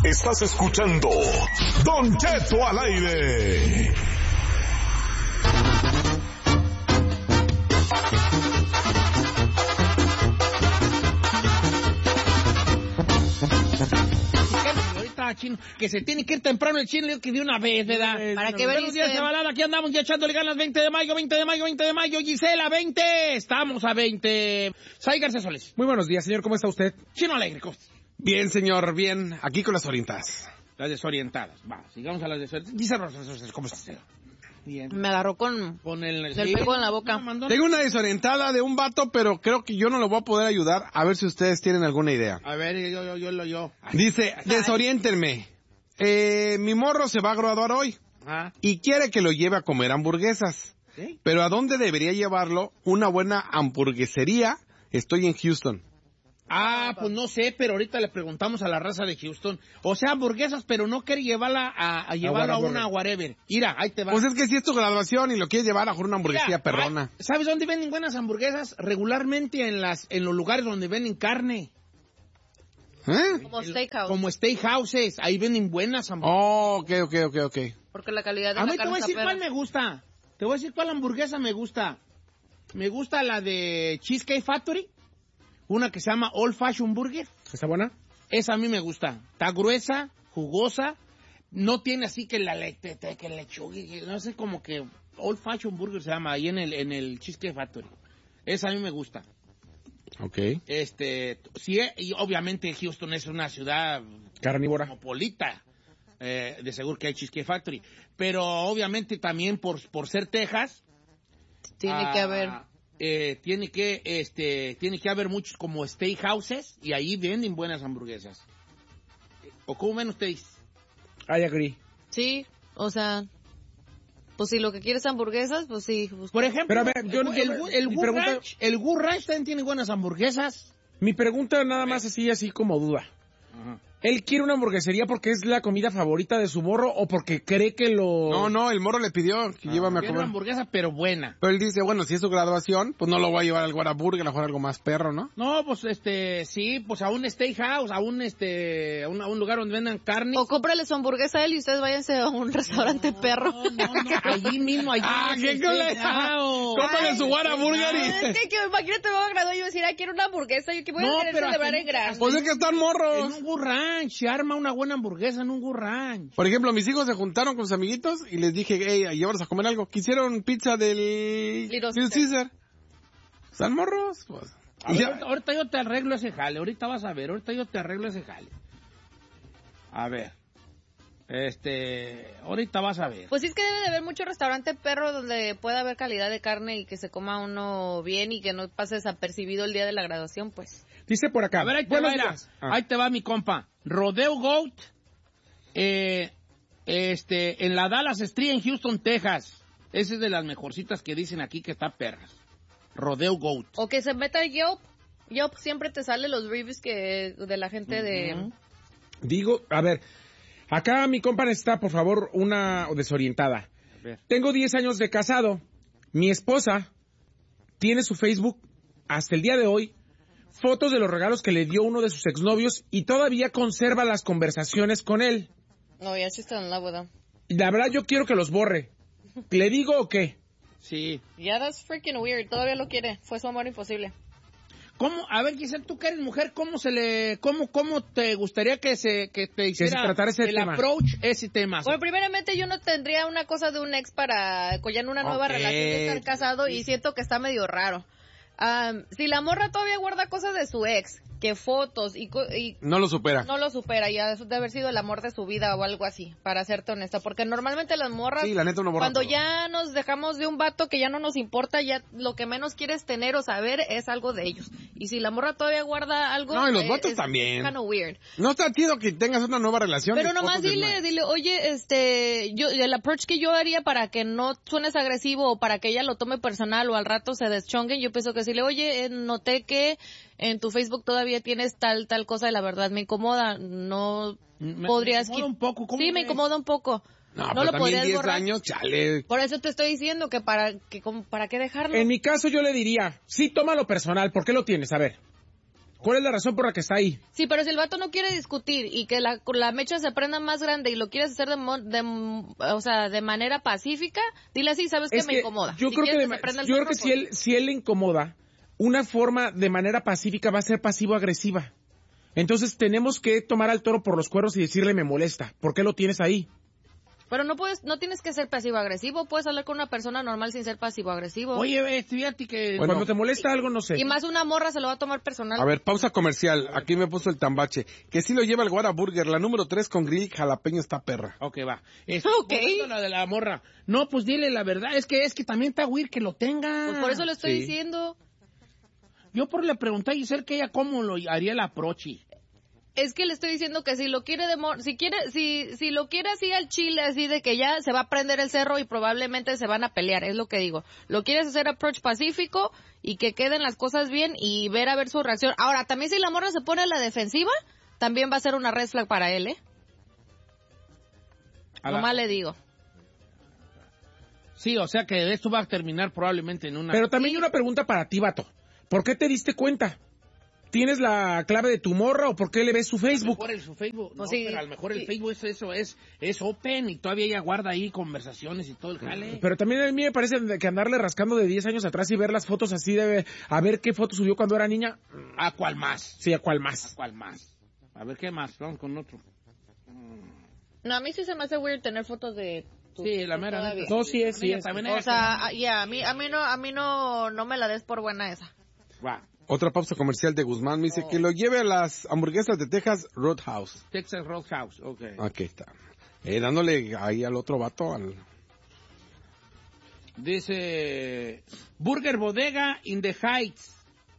Estás escuchando Don Cheto al aire. Chino, que se tiene que ir temprano el chino, que de una vez, ¿verdad? ¿Para qué veniste? Buenos días, chavalada, aquí andamos ya echándole ganas. 20 de mayo, Gisela, 20, estamos a 20. Sai García Solís. Muy buenos días, señor, ¿cómo está usted? Chino Alegre, ¿cómo estás? Bien, señor, bien, aquí con las orientadas. Las desorientadas, va, sigamos a las desorientadas. Gisela, ¿cómo estás? Bien. Me agarró con el pego en la boca. Tengo una desorientada de un vato, pero creo que yo no lo voy a poder ayudar. A ver si ustedes tienen alguna idea. A ver, yo. Dice, desoriéntenme. Mi morro se va a graduar hoy. Y quiere que lo lleve a comer hamburguesas. ¿Sí? Pero ¿a dónde debería llevarlo? Una buena hamburguesería. Estoy en Houston. Pues no sé, pero ahorita le preguntamos a la raza de Houston. O sea, hamburguesas, pero no quiere llevarla a llevarla a una whatever. Mira, ahí te va. Pues es que si es tu graduación y lo quieres llevar a una hamburguesía perrona. ¿Sabes dónde venden buenas hamburguesas? Regularmente en los lugares donde venden carne. Como steakhouse. Como steakhouses. Ahí venden buenas hamburguesas. Oh, ok. Porque la calidad de la carne te voy a decir cuál me gusta. Te voy a decir cuál hamburguesa me gusta. Me gusta la de Cheesecake Factory. Una que se llama Old Fashion Burger. ¿Está buena? Esa a mí me gusta. Está gruesa, jugosa. No tiene así que que lechuga. No sé, como que Old Fashion Burger se llama ahí en el Cheesecake Factory. Esa a mí me gusta. Ok. Sí, y obviamente Houston es una ciudad carnívora, cosmopolita. De seguro que hay Cheesecake Factory. Pero obviamente también por ser Texas. Tiene que haber. Tiene que haber muchos como steakhouses y ahí venden buenas hamburguesas. ¿O cómo ven ustedes? I agree. Sí, o sea, pues si lo que quieres hamburguesas, pues sí. Pues, por ejemplo, pero a ver, el Good Ranch también tiene buenas hamburguesas. Mi pregunta nada más así como duda. Ajá. ¿Él quiere una hamburguesería porque es la comida favorita de su morro o porque cree que lo...? No, el morro le pidió que llévame a comer. Una hamburguesa, pero buena. Pero él dice, bueno, si es su graduación, pues no lo voy a llevar al Whataburger, a lo mejor algo más perro, ¿no? No, pues sí, pues a un steakhouse, a un lugar donde vendan carne. O cómprale su hamburguesa a él y ustedes váyanse a un restaurante perro. No, allí mismo, allí. ¡Qué colegio! Cómprale su Whataburger y... Es que imagínate, me voy a graduar y yo decir, quiero una hamburguesa, yo que voy a querer celebrar en grande. Pues es que están morros. En un Good Ranch, se arma una buena hamburguesa en un Good Ranch. Por ejemplo, mis hijos se juntaron con sus amiguitos y les dije, hey, llévalos a comer algo. Quisieron pizza del Little Caesar. ¿Están morros? Pues. Ahorita yo te arreglo ese jale, ahorita vas a ver, A ver. Ahorita vas a ver. Pues sí, es que debe de haber mucho restaurante perro donde pueda haber calidad de carne y que se coma uno bien y que no pase desapercibido el día de la graduación, pues. Dice por acá. A ver, ahí te va mi compa. Rodeo Goat, en la Dallas Street en Houston, Texas. Esa es de las mejorcitas que dicen aquí que está perras. Rodeo Goat. O que se meta el Yelp. Yelp siempre te sale los reviews de la gente de... Digo, a ver, acá mi compa necesita, por favor, una desorientada. Tengo 10 años de casado. Mi esposa tiene su Facebook hasta el día de hoy fotos de los regalos que le dio uno de sus exnovios y todavía conserva las conversaciones con él. No, ya sí está en la boda. La verdad yo quiero que los borre. ¿Le digo o qué? Sí. Yeah, that's freaking weird. Todavía lo quiere. Fue su amor imposible. ¿Cómo? A ver, Giselle, tú que eres mujer, ¿cómo te gustaría que te hiciera approach ese tema? Bueno, primeramente yo no tendría una cosa de un ex para ya en una nueva relación de estar casado y siento que está medio raro. Si la morra todavía guarda cosas de su ex, que fotos y no lo supera. No lo supera, ya de haber sido el amor de su vida o algo así, para serte honesta, porque normalmente las morras, sí, la neta uno borra cuando todo. Ya nos dejamos de un vato que ya no nos importa, ya lo que menos quieres tener o saber es algo de ellos. Y si la morra todavía guarda algo, no, y los vatos también. Kind of weird. No está chido que tengas una nueva relación. Pero nomás dile, oye, el approach que yo haría para que no suenes agresivo o para que ella lo tome personal o al rato se deschonguen, yo pienso que decirle, oye, noté que en tu Facebook todavía tienes tal cosa y la verdad me incomoda, no podrías... Me incomoda un poco. Sí, me incomoda un poco. No lo podrías 10 borrar. Años, chale. Por eso te estoy diciendo que para qué dejarlo. En mi caso yo le diría, sí, tómalo personal, ¿por qué lo tienes? A ver. ¿Cuál es la razón por la que está ahí? Sí, pero si el vato no quiere discutir y que la mecha se prenda más grande y lo quieres hacer de manera pacífica, dile así, ¿sabes qué? Me incomoda. Yo creo que si él le incomoda, una forma de manera pacífica va a ser pasivo-agresiva. Entonces tenemos que tomar al toro por los cuernos y decirle me molesta. ¿Por qué lo tienes ahí? Pero no tienes que ser pasivo-agresivo, puedes hablar con una persona normal sin ser pasivo-agresivo. Oye, fíjate que... Cuando te molesta algo, no sé. Y más una morra se lo va a tomar personal. A ver, pausa comercial. Aquí me puso el tambache. Que sí lo lleva el Whataburger. La número 3 con grill jalapeño está perra. Ok, va. Ok. La de la morra. No, pues dile la verdad. Es que también está weird que lo tenga. Pues por eso lo estoy diciendo. Yo le pregunté a Giselle que ella cómo lo haría el aproche. Es que le estoy diciendo que si lo quiere si lo quiere así al chile, así de que ya se va a prender el cerro y probablemente se van a pelear, es lo que digo. Lo quieres hacer approach pacífico y que queden las cosas bien y ver a ver su reacción. Ahora, también si la morra se pone a la defensiva, también va a ser una red flag para él, Nomás le digo. Sí, o sea que esto va a terminar probablemente en una... Pero también hay una pregunta para ti, vato. ¿Por qué te diste cuenta? ¿Tienes la clave de tu morra o por qué le ves su Facebook? A lo mejor su Facebook, no, sí, pero a lo mejor el Facebook es open y todavía ella guarda ahí conversaciones y todo el jale. Pero también a mí me parece que andarle rascando de 10 años atrás y ver las fotos así a ver qué fotos subió cuando era niña. ¿A cuál más? Sí, ¿a cuál más? ¿A cuál más? A ver, ¿qué más? Vamos con otro. No, a mí sí se me hace weird tener fotos de... Sí, la mera. No, sí es. O sea, a mí no me la des por buena esa. Va. Otra pausa comercial de Guzmán. Me dice que lo lleve a las hamburguesas de Texas Roadhouse. Texas Roadhouse, ok. Aquí está. Dándole ahí al otro vato. Dice Burger Bodega in the Heights.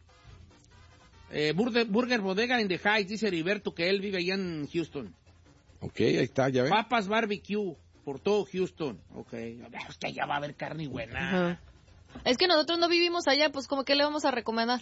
Burger Bodega in the Heights, dice Heriberto que él vive allá en Houston. Ok, ahí está, ya ven. Papas Barbecue por todo Houston. Ok. Es que allá va a haber carne buena. Es que nosotros no vivimos allá, pues como que le vamos a recomendar.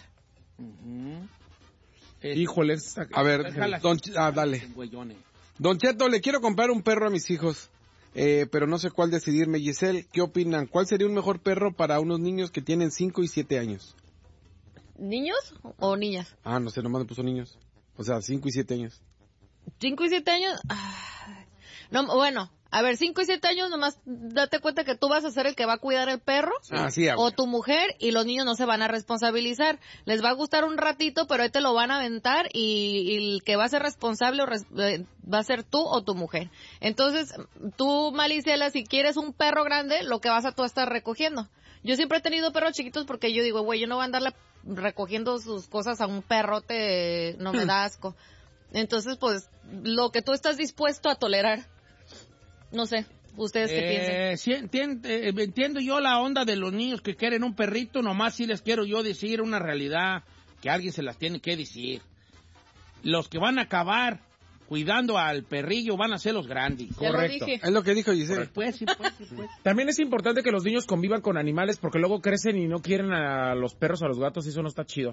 Híjole. A ver, dale. Don Cheto, le quiero comprar un perro a mis hijos, pero no sé cuál decidirme. Giselle, ¿qué opinan? ¿Cuál sería un mejor perro para unos niños que tienen 5 y 7 años? ¿Niños o niñas? No sé, nomás me puso niños. O sea, 5 y 7 años. 5 y 7 años... No, bueno, a ver, 5 y 7 años nomás date cuenta que tú vas a ser el que va a cuidar el perro o tu mujer y los niños no se van a responsabilizar. Les va a gustar un ratito, pero ahí te lo van a aventar y el que va a ser responsable va a ser tú o tu mujer. Entonces, tú, Malicela, si quieres un perro grande, lo que vas a tú estar recogiendo. Yo siempre he tenido perros chiquitos porque yo digo, güey, yo no voy a andarle recogiendo sus cosas a un perrote, no me da asco. Entonces, pues, lo que tú estás dispuesto a tolerar. No sé, ¿ustedes qué piensan? Sí, entiendo yo la onda de los niños que quieren un perrito, nomás si les quiero yo decir una realidad que alguien se las tiene que decir. Los que van a acabar cuidando al perrillo van a ser los grandes. Correcto. Es lo que dijo Giselle. Pues. También es importante que los niños convivan con animales porque luego crecen y no quieren a los perros o a los gatos y eso no está chido.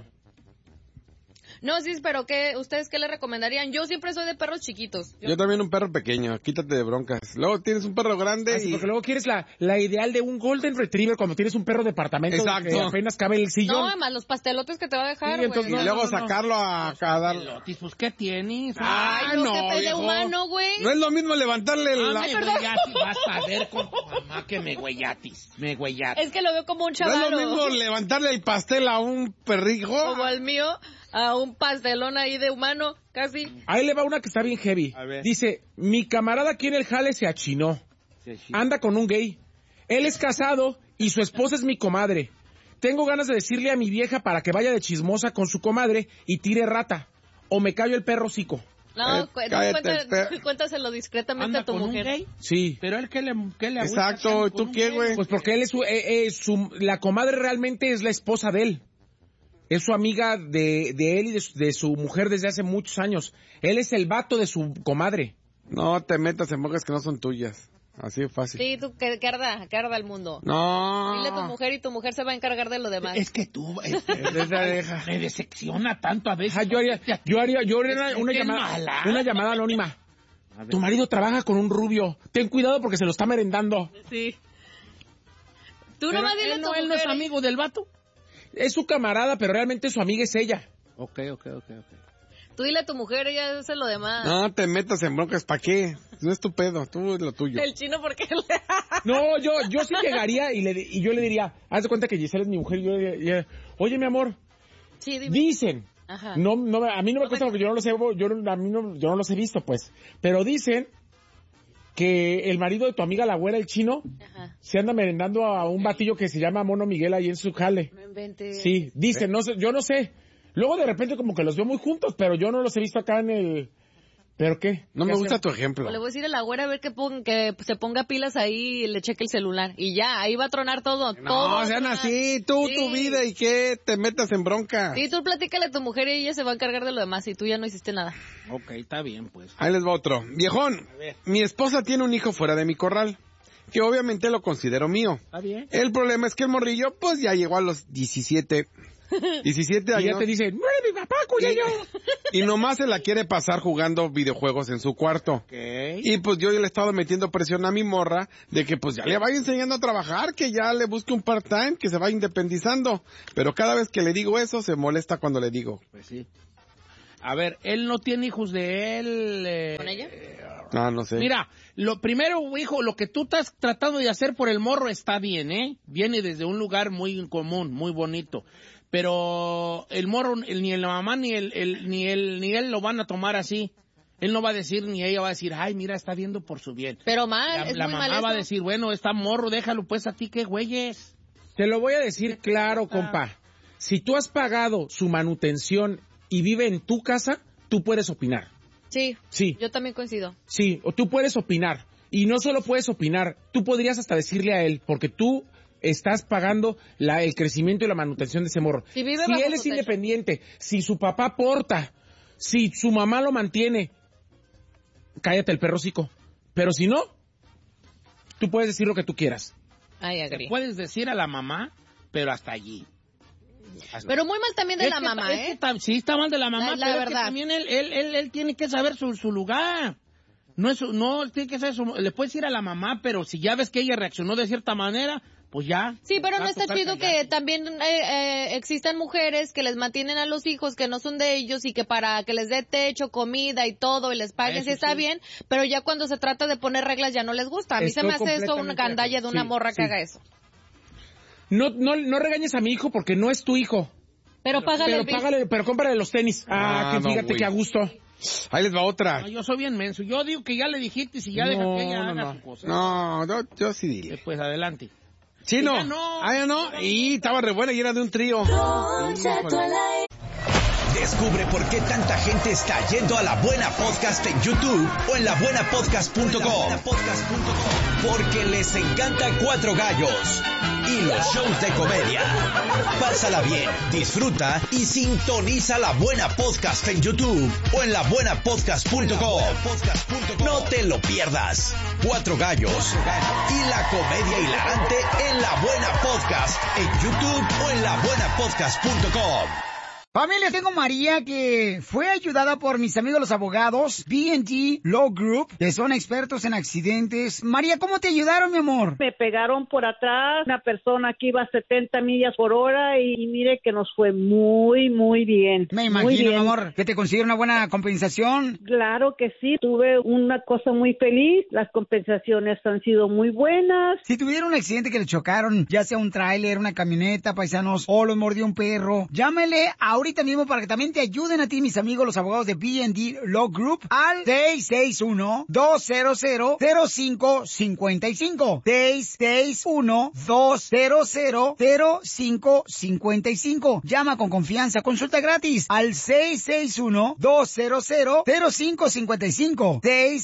No, sí, pero ¿ustedes qué le recomendarían? Yo siempre soy de perros chiquitos. Yo también un perro pequeño, quítate de broncas. Luego tienes un perro grande porque luego quieres la ideal de un Golden Retriever cuando tienes un perro de departamento. Exacto. Que apenas cabe el sillón. No, además los pastelotes que te va a dejar, sí, entonces, güey. Y luego sacarlo a dar... Pues, ¿qué tienes? Ay, no, qué pede humano, güey. No es lo mismo levantarle Vas a ver con tu mamá que me güeyatis. Es que lo veo como un No chaval. es lo mismo levantarle el pastel a un perrijo. Como el mío, a un pastelón ahí de humano, casi. Ahí le va una que está bien heavy. Dice, mi camarada aquí en el jale se achinó. Anda con un gay. Él es casado y su esposa es mi comadre. Tengo ganas de decirle a mi vieja para que vaya de chismosa con su comadre y tire rata. O me callo el perro hocico. No, cuéntaselo discretamente a tu mujer. ¿Un gay? Sí. Pero él, ¿qué le Exacto, ¿tú qué, güey? Pues porque él es la comadre realmente es la esposa de él. Es su amiga de él y de su mujer desde hace muchos años. Él es el vato de su comadre. No te metas en bocas que no son tuyas. Así de fácil. Sí, tú, que arda el mundo. No. Dile a tu mujer y tu mujer se va a encargar de lo demás. Es que tú, me decepciona tanto a veces. Yo haría una llamada anónima. Tu marido trabaja con un rubio. Ten cuidado porque se lo está merendando. Sí. Tú nomás dile a tu mujer. ¿Él no es amigo del vato? Es su camarada, pero realmente su amiga es ella. Ok. Tú dile a tu mujer, ella hace lo demás. No te metas en broncas, ¿para qué? No es tu pedo, tú lo tuyo. El chino, ¿por qué le...? No, yo sí llegaría y yo le diría, haz de cuenta que Giselle es mi mujer, y yo le diría, oye, mi amor, Sí, dime. dicen, Ajá. no, a mí no me cuesta porque yo no los he, yo no los he visto, pues, pero dicen que el marido de tu amiga la güera, el chino, Ajá. se anda merendando a un batillo que se llama Mono Miguel ahí en su jale. No inventes. Sí, dicen, no sé, yo no sé. Luego de repente como que los veo muy juntos, pero yo no los he visto acá en el... ¿Pero qué? No ¿Qué me gusta hacen? tu ejemplo. O le voy a decir a la güera a ver que se ponga pilas ahí y le cheque el celular. Y ya, ahí va a tronar todo. todo va No, a sean tronar. así, tú, Sí. tu vida, y que te metas en bronca. Sí, tú platícale a tu mujer y ella se va a encargar de lo demás y tú ya no hiciste nada. Ok, está bien, pues. Ahí les va otro. Viejón, mi esposa tiene un hijo fuera de mi corral, que obviamente lo considero mío. Está bien. El problema es que el morrillo, pues ya llegó a los 17 Y años. ya te dicen, ¡muere mi papá, cuyayo! Y nomás se la quiere pasar jugando videojuegos en su cuarto. Ok. Y pues yo le he estado metiendo presión a mi morra de que pues ya le vaya enseñando a trabajar, que ya le busque un part-time, que se vaya independizando. Pero cada vez que le digo eso, se molesta cuando le digo. Pues sí. A ver, él no tiene hijos de él. ¿Con ella? No sé. Mira, lo primero, hijo, lo que tú estás tratando de hacer por el morro está bien, ¿eh? Viene desde un lugar muy común, muy bonito. Pero el morro, ni la mamá ni él lo van a tomar así. Él no va a decir, ni ella va a decir, ay, mira, está viendo por su bien. Pero mal, es La muy mamá mal va a eso. decir, bueno, está morro, déjalo pues a ti, qué güeyes. Te lo voy a decir claro, compa. Si tú has pagado su manutención y vive en tu casa, tú puedes opinar. Sí, Sí, yo también coincido. sí, o tú puedes opinar. Y no solo puedes opinar, tú podrías hasta decirle a él, porque tú estás pagando el crecimiento y la manutención de ese morro. Si vive Si bajo él tu es techo. independiente, si su papá aporta, si su mamá lo mantiene, cállate el perrocico. Pero si no, tú puedes decir lo que tú quieras. Ay, Te agree. puedes decir a la mamá, pero hasta allí. Pero muy mal también de la mamá, ¿eh? Sí, está mal de la mamá, La pero es que verdad. también él tiene que saber su lugar. No tiene que saber le puedes decir a la mamá, pero si ya ves que ella reaccionó de cierta manera, pues ya. Sí, pero no va a está tocar chido callarse. que también existan mujeres que les mantienen a los hijos que no son de ellos y que para que les dé techo, comida y todo y les paguen, Eso sí está sí. bien, pero ya cuando se trata de poner reglas ya no les gusta. A mí se Estoy me hace eso una completamente de gandalla de acuerdo. una Sí, morra sí. que haga eso. No regañes a mi hijo porque no es tu hijo. Pero págale el bill. Pero cómprale los tenis. Que no, fíjate güey. que a gusto. Ahí les va otra. No, yo soy bien menso. Yo digo que ya le dijiste si ya deja que ella haga su cosa. No, yo sí diría. Después, adelante. Chino. Ya no. Ya no. Y estaba re buena y era de un trío. Descubre por qué tanta gente está yendo a La Buena Podcast en YouTube o en labuenapodcast.com. Porque les encanta Cuatro Gallos y los shows de comedia. Pásala bien, disfruta y sintoniza La Buena Podcast en YouTube o en labuenapodcast.com. No te lo pierdas. Cuatro Gallos y la comedia hilarante en La Buena Podcast en YouTube o en labuenapodcast.com. Familia, tengo María que fue ayudada por mis amigos los abogados B&D Law Group, que son expertos en accidentes. María, ¿cómo te ayudaron, mi amor? Me pegaron por atrás, una persona que iba a 70 millas por hora y mire que nos fue muy, muy bien. Me Muy imagino, mi bien. amor, que te consiguieron una buena compensación. Claro que sí, tuve una cosa muy feliz, las compensaciones han sido muy buenas. Si tuvieron un accidente que le chocaron, ya sea un tráiler, una camioneta, paisanos, o los mordió un perro, llámele ahorita mismo para que también te ayuden a ti, mis amigos, los abogados de B&D Law Group, al 661-200-0555. 661-200-0555. Llama con confianza, consulta gratis al 661-200-0555.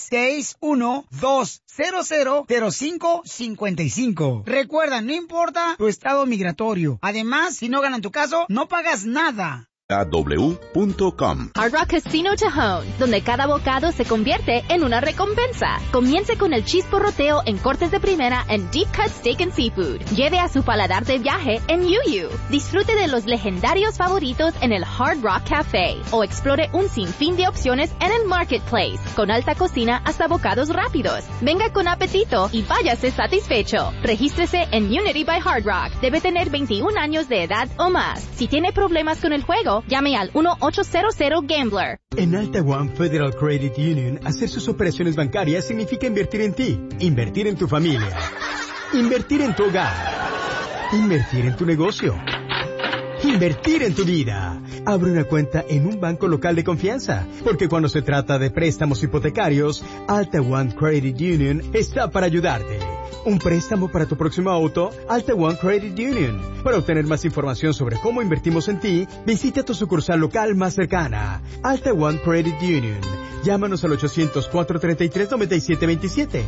661-200-0555. Recuerda, no importa tu estado migratorio. Además, si no ganan tu caso, no pagas nada. AW.com. Hard Rock Casino Tejon, donde cada bocado se convierte en una recompensa. Comience con el chisporroteo en cortes de primera en Deep Cut Steak and Seafood. Lleve a su paladar de viaje en Yu. Disfrute de los legendarios favoritos en el Hard Rock Café o explore un sinfín de opciones en el Marketplace, con alta cocina hasta bocados rápidos. Venga con apetito y váyase satisfecho. Regístrese en Unity by Hard Rock. Debe tener 21 años de edad o más. Si tiene problemas con el juego, seguro, llame al 1-800-GAMBLER. En Alta One Federal Credit Union, hacer sus operaciones bancarias significa invertir en ti, invertir en tu familia, invertir en tu hogar, invertir en tu negocio, invertir en tu vida. Abre una cuenta en un banco local de confianza, porque cuando se trata de préstamos hipotecarios, Alta One Credit Union está para ayudarte. ¿Un préstamo para tu próximo auto? Alta One Credit Union. Para obtener más información sobre cómo invertimos en ti, visita tu sucursal local más cercana. Alta One Credit Union. Llámanos al 800-433-9727,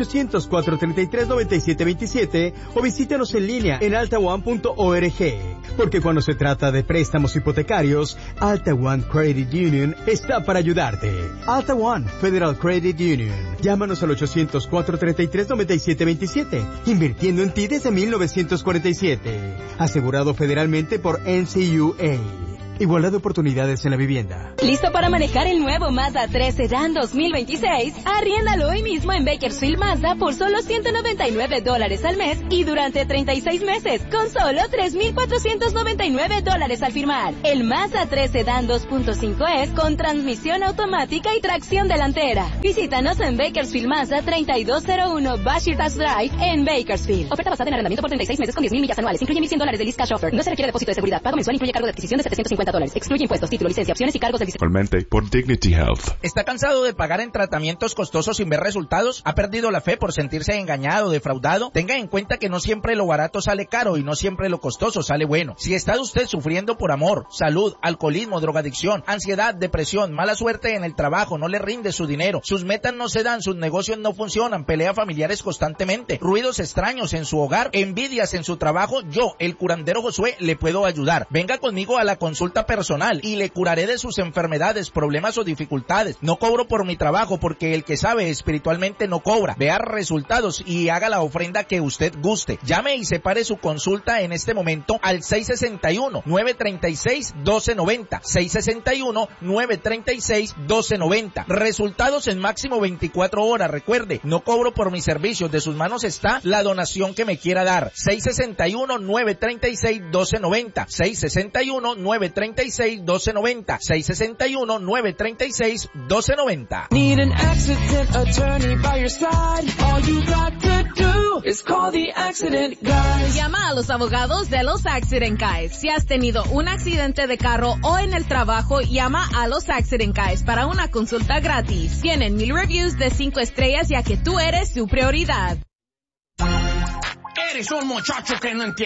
800-433-9727 o visítanos en línea en altaone.org. Porque cuando se trata de préstamos hipotecarios, Alta One Credit Union está para ayudarte. Alta One Federal Credit Union. Llámanos al 800-433-9727. Invirtiendo en ti desde 1947. Asegurado federalmente por NCUA. Igualdad de oportunidades en la vivienda. ¿Listo para manejar el nuevo Mazda 3 Sedan 2026? Arriéndalo hoy mismo en Bakersfield Mazda por solo $199 al mes y durante 36 meses con solo $3,499 al firmar. El Mazda 3 Sedan 2.5 con transmisión automática y tracción delantera. Visítanos en Bakersfield Mazda 3201 Bashirtas Drive en Bakersfield. Oferta basada en arrendamiento por 36 meses con 10,000 millas anuales. Incluye $1,100 de lease cash offer. No se requiere depósito de seguridad. Pago mensual incluye cargo de adquisición de $750. Excluye impuestos, título, licencia, opciones y cargos del diseño. Actualmente por Dignity Health. ¿Está cansado de pagar en tratamientos costosos sin ver resultados? ¿Ha perdido la fe por sentirse engañado o defraudado? Tenga en cuenta que no siempre lo barato sale caro y no siempre lo costoso sale bueno. Si está usted sufriendo por amor, salud, alcoholismo, drogadicción, ansiedad, depresión, mala suerte en el trabajo, no le rinde su dinero, sus metas no se dan, sus negocios no funcionan, pelea familiares constantemente, ruidos extraños en su hogar, envidias en su trabajo, yo, el curandero Josué, le puedo ayudar. Venga conmigo a la consulta personal y le curaré de sus enfermedades, problemas o dificultades. No cobro por mi trabajo porque el que sabe espiritualmente no cobra. Vea resultados y haga la ofrenda que usted guste. Llame y separe su consulta en este momento al 661-936-1290. 661-936-1290. Resultados en máximo 24 horas. Recuerde, no cobro por mis servicios. De sus manos está la donación que me quiera dar. 661-936-1290. 661-936-1290. 661-936-1290. Need an accident attorney by your side. All you got to do is call the accident guys. Llama a los abogados de los Accident Guys. Si has tenido un accidente de carro o en el trabajo, llama a los Accident Guys para una consulta gratis. Tienen 1000 reviews de 5 estrellas ya que tú eres su prioridad. Eres un muchacho que no entiende.